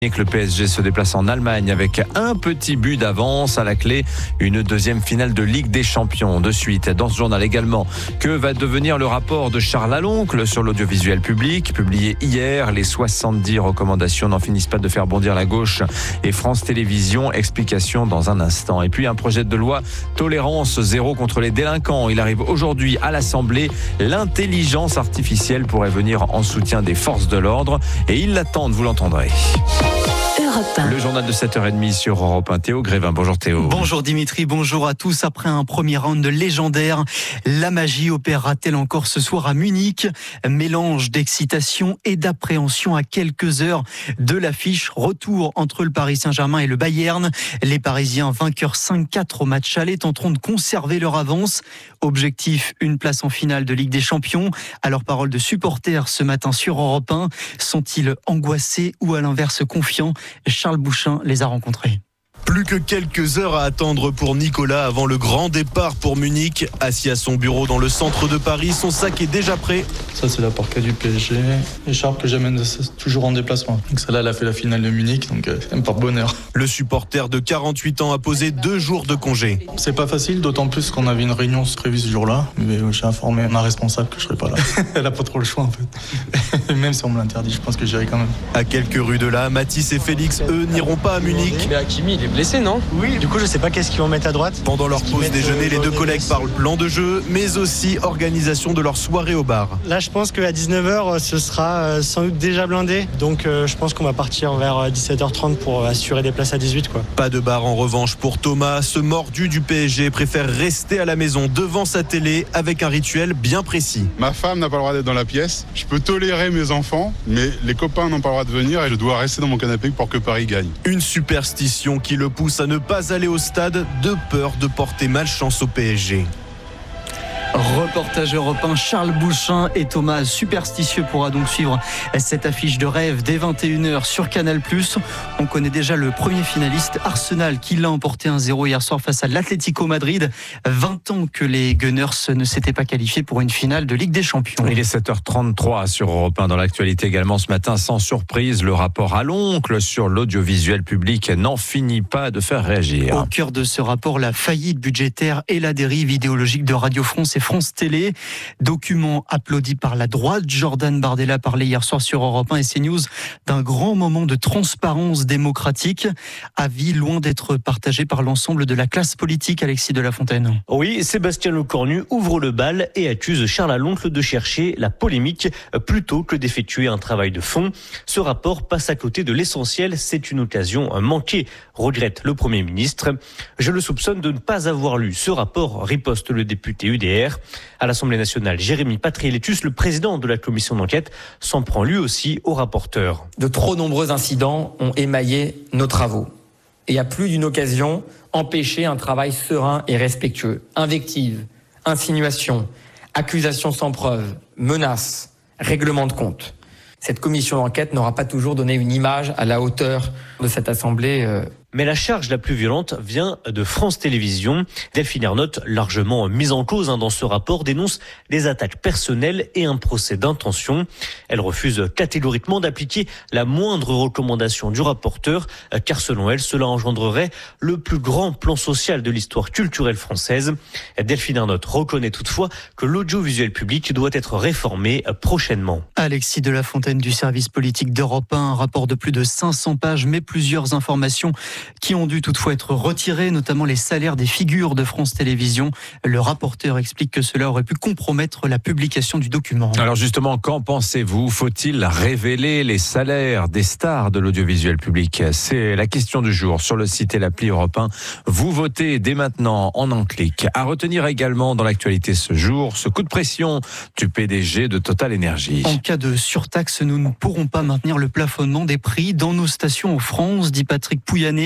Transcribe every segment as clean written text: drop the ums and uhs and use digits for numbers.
Et que le PSG se déplace en Allemagne avec un petit but d'avance à la clé, une deuxième finale de Ligue des Champions. De suite, dans ce journal également, que va devenir le rapport de Charles Laloncle sur l'audiovisuel public, publié hier. Les 70 recommandations n'en finissent pas de faire bondir la gauche et France Télévisions. Explication dans un instant. Et puis un projet de loi tolérance zéro contre les délinquants. Il arrive aujourd'hui à l'Assemblée. L'intelligence artificielle pourrait venir en soutien des forces de l'ordre et ils l'attendent, vous l'entendrez. Le journal de 7h30 sur Europe 1. Théo Grévin. Bonjour Théo. Bonjour Dimitri, bonjour à tous. Après un premier round légendaire, la magie opérera-t-elle encore ce soir à Munich ? Mélange d'excitation et d'appréhension à quelques heures de l'affiche. Retour entre le Paris Saint-Germain et le Bayern. Les Parisiens, vainqueurs 5-4 au match aller, tenteront de conserver leur avance. Objectif, une place en finale de Ligue des Champions. À leurs paroles de supporters ce matin sur Europe 1, sont-ils angoissés ou à l'inverse confiants ? Charles Bouchin les a rencontrés. Plus que quelques heures à attendre pour Nicolas avant le grand départ pour Munich. Assis à son bureau dans le centre de Paris, son sac est déjà prêt. Ça, c'est la parka du PSG. Écharpe que j'amène toujours en déplacement. Donc celle-là, elle a fait la finale de Munich, donc c'est un bonheur. Le supporter de 48 ans a posé 2 jours de congé. C'est pas facile, d'autant plus qu'on avait une réunion prévue ce jour-là. Mais j'ai informé ma responsable que je serais pas là. Elle a pas trop le choix, en fait. Même si on me l'interdit, je pense que j'irai quand même. À quelques rues de là, Mathis et Félix, eux, n'iront pas à Munich. Mais Hakimi, il est blessé, non ? Oui, du coup, je sais pas qu'est-ce qu'ils vont mettre à droite. Pendant leur pause déjeuner, les deux collègues parlent plan de jeu, mais aussi organisation de leur soirée au bar. Là, je pense qu'à 19h, ce sera sans doute déjà blindé. Donc, je pense qu'on va partir vers 17h30 pour assurer des places à 18, quoi. Pas de bar en revanche pour Thomas. Ce mordu du PSG préfère rester à la maison devant sa télé avec un rituel bien précis. Ma femme n'a pas le droit d'être dans la pièce. Je peux tolérer mes enfants, mais les copains n'ont pas le droit de venir et je dois rester dans mon canapé pour que Paris gagne. Une superstition qui le pousse à ne pas aller au stade de peur de porter malchance au PSG. Reportage européen, Charles Bouchin et Thomas Superstitieux pourra donc suivre cette affiche de rêve dès 21h sur Canal+. On connaît déjà le premier finaliste, Arsenal, qui l'a emporté 1-0 hier soir face à l'Atlético Madrid. 20 ans que les Gunners ne s'étaient pas qualifiés pour une finale de Ligue des Champions. Il est 7h33 sur Europe 1. Dans l'actualité également ce matin, sans surprise, le rapport à l'oncle sur l'audiovisuel public n'en finit pas de faire réagir. Au cœur de ce rapport, la faillite budgétaire et la dérive idéologique de Radio France et France Télé. Document applaudi par la droite. Jordan Bardella parlait hier soir sur Europe 1 et CNews d'un grand moment de transparence démocratique. Avis loin d'être partagé par l'ensemble de la classe politique, Alexis de la Fontaine. Oui, Sébastien Lecornu ouvre le bal et accuse Charles Laloncle de chercher la polémique plutôt que d'effectuer un travail de fond. Ce rapport passe à côté de l'essentiel. C'est une occasion manquée, regrette le Premier ministre. Je le soupçonne de ne pas avoir lu ce rapport, riposte le député UDR. À l'Assemblée nationale, Jérémy Patriélétus, le président de la commission d'enquête, s'en prend lui aussi au rapporteur. De trop nombreux incidents ont émaillé nos travaux. Et à plus d'une occasion, empêché un travail serein et respectueux. Invectives, insinuations, accusations sans preuve, menaces, règlements de compte. Cette commission d'enquête n'aura pas toujours donné une image à la hauteur de cette Assemblée. Mais la charge la plus violente vient de France Télévisions. Delphine Ernotte, largement mise en cause dans ce rapport, dénonce des attaques personnelles et un procès d'intention. Elle refuse catégoriquement d'appliquer la moindre recommandation du rapporteur, car selon elle, cela engendrerait le plus grand plan social de l'histoire culturelle française. Delphine Ernotte reconnaît toutefois que l'audiovisuel public doit être réformé prochainement. Alexis de la Fontaine du service politique d'Europe 1, un rapport de plus de 500 pages, mais plusieurs informations qui ont dû toutefois être retirés, notamment les salaires des figures de France Télévisions. Le rapporteur explique que cela aurait pu compromettre la publication du document. Alors justement, qu'en pensez-vous ? Faut-il révéler les salaires des stars de l'audiovisuel public ? C'est la question du jour sur le site et l'appli Europe 1. Vous votez dès maintenant en un clic. À retenir également dans l'actualité ce jour, ce coup de pression du PDG de Total Énergie. En cas de surtaxe, nous ne pourrons pas maintenir le plafonnement des prix dans nos stations en France, dit Patrick Pouyanné.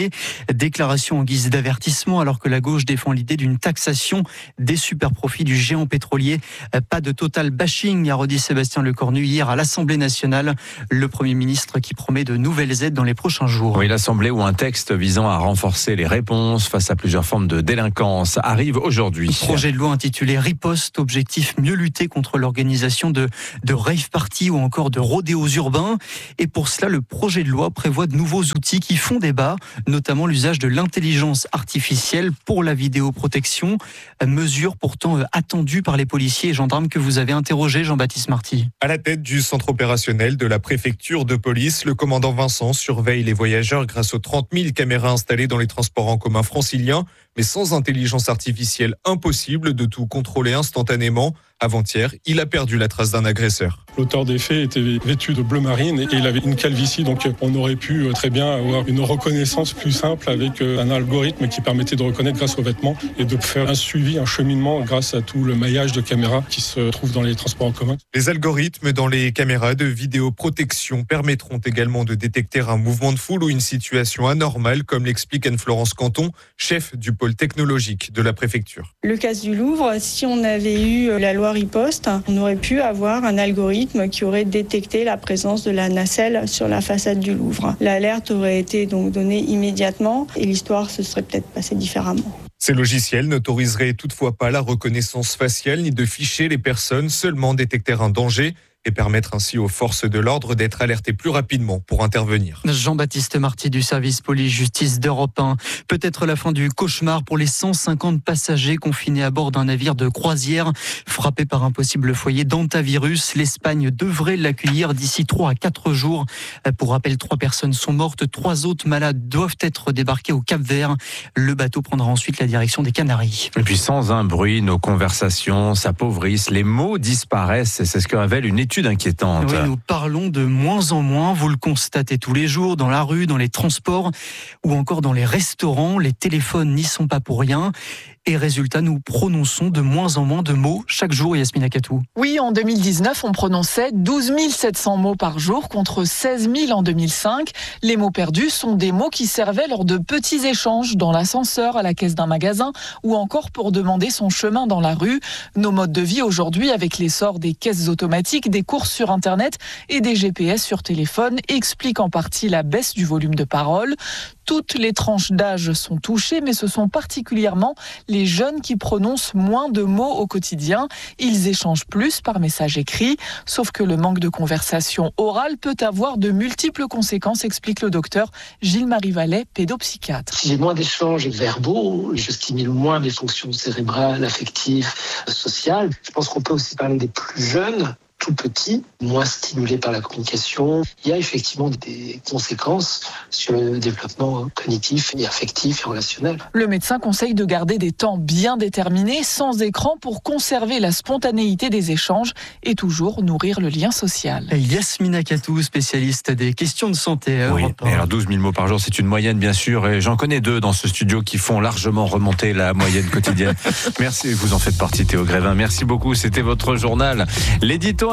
pétrolier. Déclaration en guise d'avertissement alors que la gauche défend l'idée d'une taxation des superprofits du géant pétrolier. Pas de total bashing, a redit Sébastien Lecornu hier à l'Assemblée nationale. Le Premier ministre qui promet de nouvelles aides dans les prochains jours. Oui, l'Assemblée où un texte visant à renforcer les réponses face à plusieurs formes de délinquance arrive aujourd'hui. Projet de loi intitulé Riposte, objectif mieux lutter contre l'organisation de rave parties ou encore de rodéos urbains. Et pour cela, le projet de loi prévoit de nouveaux outils qui font débat, notamment l'usage de l'intelligence artificielle pour la vidéoprotection. Mesure pourtant attendue par les policiers et gendarmes que vous avez interrogés, Jean-Baptiste Marty. À la tête du centre opérationnel de la préfecture de police, le commandant Vincent surveille les voyageurs grâce aux 30 000 caméras installées dans les transports en commun franciliens. Mais sans intelligence artificielle, impossible de tout contrôler instantanément. Avant-hier, il a perdu la trace d'un agresseur. L'auteur des faits était vêtu de bleu marine et il avait une calvitie, donc on aurait pu très bien avoir une reconnaissance plus simple avec un algorithme qui permettait de reconnaître grâce aux vêtements et de faire un suivi, un cheminement grâce à tout le maillage de caméras qui se trouve dans les transports en commun. Les algorithmes dans les caméras de vidéoprotection permettront également de détecter un mouvement de foule ou une situation anormale, comme l'explique Anne-Florence Canton, chef du pôle technologique de la préfecture. Le cas du Louvre, si on avait eu la loi Riposte, on aurait pu avoir un algorithme qui aurait détecté la présence de la nacelle sur la façade du Louvre. L'alerte aurait été donc donnée immédiatement et l'histoire se serait peut-être passée différemment. Ces logiciels n'autoriseraient toutefois pas la reconnaissance faciale ni de ficher les personnes, seulement détecter un danger et permettre ainsi aux forces de l'ordre d'être alertées plus rapidement pour intervenir. Jean-Baptiste Marty du service police-justice d'Europe 1. Peut-être la fin du cauchemar pour les 150 passagers confinés à bord d'un navire de croisière frappé par un possible foyer d'hantavirus. L'Espagne devrait l'accueillir d'ici 3 à 4 jours. Pour rappel, 3 personnes sont mortes, 3 autres malades doivent être débarqués au Cap-Vert. Le bateau prendra ensuite la direction des Canaries. Et puis sans un bruit, nos conversations s'appauvrissent, les mots disparaissent, c'est ce que révèle une étude inquiétante. Oui, nous parlons de moins en moins, vous le constatez tous les jours, dans la rue, dans les transports ou encore dans les restaurants. Les téléphones n'y sont pas pour rien. Et résultat, nous prononçons de moins en moins de mots chaque jour, Yasmina Katou. Oui, en 2019, on prononçait 12 700 mots par jour contre 16 000 en 2005. Les mots perdus sont des mots qui servaient lors de petits échanges dans l'ascenseur, à la caisse d'un magasin ou encore pour demander son chemin dans la rue. Nos modes de vie aujourd'hui, avec l'essor des caisses automatiques, des courses sur Internet et des GPS sur téléphone, expliquent en partie la baisse du volume de parole. Toutes les tranches d'âge sont touchées, mais ce sont particulièrement les jeunes qui prononcent moins de mots au quotidien. Ils échangent plus par message écrit, sauf que le manque de conversation orale peut avoir de multiples conséquences, explique le docteur Gilles-Marie Vallet, pédopsychiatre. Si j'ai moins d'échanges verbaux, je stimule moins les fonctions cérébrales, affectives, sociales. Je pense qu'on peut aussi parler des plus jeunes, tout petits, moins stimulés par la communication. Il y a effectivement des conséquences sur le développement cognitif et affectif et relationnel. Le médecin conseille de garder des temps bien déterminés, sans écran, pour conserver la spontanéité des échanges et toujours nourrir le lien social. Yasmina Katou, spécialiste des questions de santé. Oui, et alors 12 000 mots par jour, c'est une moyenne bien sûr, et j'en connais 2 dans ce studio qui font largement remonter la moyenne quotidienne. Merci, vous en faites partie, Théo Grévin. Merci beaucoup, c'était votre journal. L'édito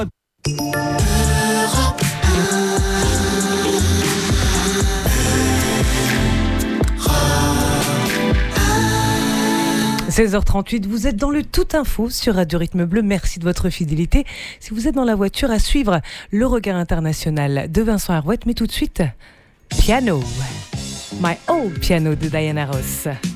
16h38, vous êtes dans le Tout Info sur Radio Rythme Bleu. Merci de votre fidélité. Si vous êtes dans la voiture, à suivre le regard international de Vincent Herouet. Mais tout de suite, Piano. My Old Piano de Diana Ross.